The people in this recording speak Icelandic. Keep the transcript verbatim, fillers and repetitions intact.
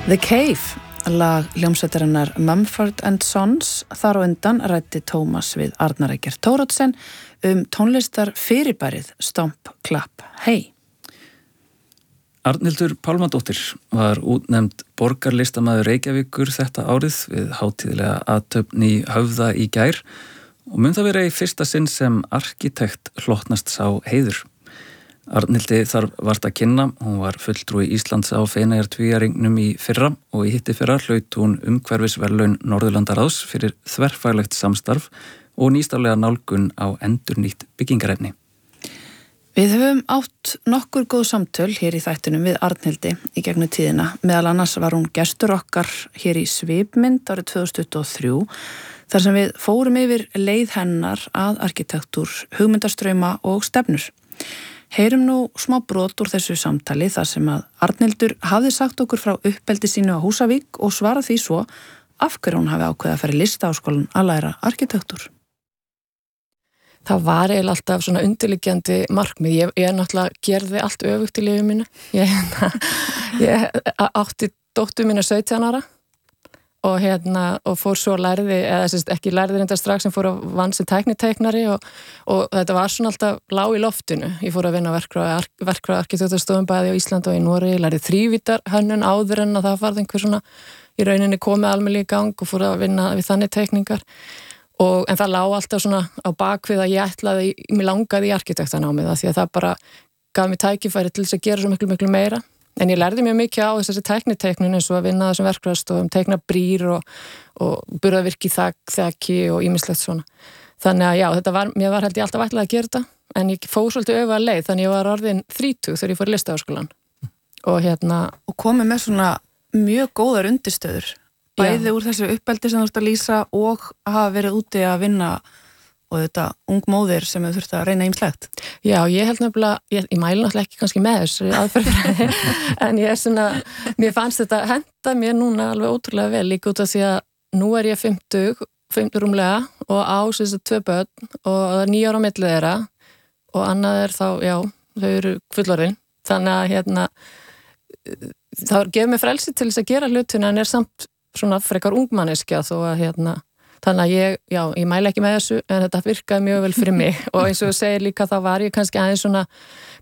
The Cave, lag hljómsveitarinnar Mumford and Sons, þar á undan ræddi Tómas við Arnar Eggert Thoroddsen um tónlistar fyrirbærið Stomp, Klapp, Hey. Arnhildur Pálmadóttir var útnefnd borgarlistamaður Reykjavíkur þetta árið við hátíðlega athöfn í Höfða í gær og mun það vera í fyrsta sinn sem arkitekt hlotnast sá heiður. Arnhildi þarf vart að kynna, hún var fulltrúi Íslands á Feneyjatvíæringnum í fyrra og í hitti fyrra hlaut hún umhverfisverðlaun Norðurlandaráðs fyrir þverfaglegt samstarf og nýstaflega nálgun á endurnýtt byggingarefni. Við höfum átt nokkur góð samtöl hér í þættinum við Arnhildi í gegnum tíðina. Meðal annars var hún gestur okkar hér í Svipmynd árið tvö þúsund tuttugu og þrjú, þar sem við fórum yfir leið hennar að arkitektúr, hugmyndastrauma og stefnur. Heyrum nú smá brot úr þessu samtali þar sem að Arnhildur hafði sagt okkur frá uppeldi sínu á Húsavík og svarað því svo af hverju hún hafi ákveðið að fara í Listaháskólann að læra arkitektúr. Það var eiginlega alltaf svona undirliggjandi markmið. Ég, ég náttúrulega gerði allt öfugt í lífi mínu. Ég, ég átti dóttur mína sautján ára og, hérna, og fór svo lærði, eða sérst, ekki lærði reynda strax sem fór að vann sem tækniteiknari og, og þetta var svona alltaf lág í loftinu. Ég fór að vinna verkfræði arkitektúrstofum bæði á Íslandi og í Noregi, lærði þrívítar hönnun áður en að það varð einhver svona í rauninni komið almennilega í gang og fór að vinna við þannig teikningar. Og, en það lá alltaf svona á bakvið að ég ætlaði, mér langaði í arkitektanámið því að það bara gaf mér tækifæri til þess að gera svo miklu, miklu meira. En ég lærði mjög mikið á þessi tækniteiknun eins og að vinna þessum verkfræðistofum, teikna brýr og, og burðavirki þak, þaki og ýmislegt svona. Þannig að já, þetta var, mér var held ég alltaf ætlaði að gera þetta, en ég fór svolítið öfuga leið, þannig ég var orðin þrítug þegar ég fór í Listaháskólann. Og hérna... Og komið með svona mjög góðar undirstöður, bæði úr þessu uppeldi sem þú ert að lýsa og hafa verið úti að vinna og þetta ung móðir sem þau þurft að reyna ýmislegt. Já, ég held nefnilega, ég, ég mæli náttúrulega ekki kannski með þessu aðferðfræði, en ég er svona, mér fannst þetta henta mér núna alveg ótrúlega vel, líka út af því að nú er ég fimmtug, fimmtug rúmlega og á þessu tvö börn og níu ára á milli þeirra og annað er þá, já, þau eru fullorðin, þannig að hérna, það gefur mér frelsi til þess að gera hlutina en er samt svona frekar ungmanneskja þó að hérna, þannig að ég, já, ég mæli ekki með þessu en þetta virkaði mjög vel fyrir mig og eins og þú segir líka þá var ég kannski aðeins svona